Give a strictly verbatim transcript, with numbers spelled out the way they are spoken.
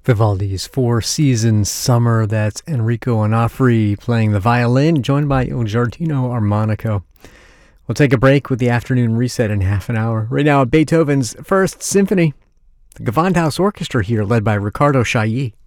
Vivaldi's Four Seasons Summer. That's Enrico Onofri playing the violin, joined by Il Giardino Armonico. We'll take a break with the afternoon reset in half an hour. Right now, Beethoven's First Symphony. The Gewandhaus Orchestra here, led by Riccardo Chailly.